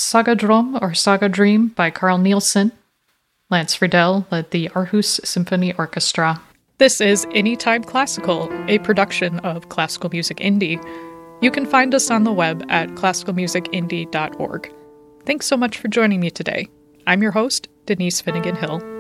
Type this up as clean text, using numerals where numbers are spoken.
Saga Drum or Saga Dream by Carl Nielsen. Lance Friedel led the Aarhus Symphony Orchestra. This is Anytime Classical, a production of Classical Music Indie. You can find us on the web at classicalmusicindie.org. Thanks so much for joining me today. I'm your host, Denise Finnegan Hill.